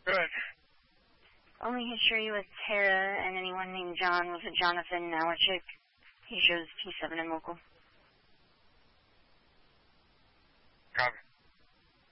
Good. Only history with Tara and anyone named John was a Jonathan Nowachik. He shows T7 and local. Copy.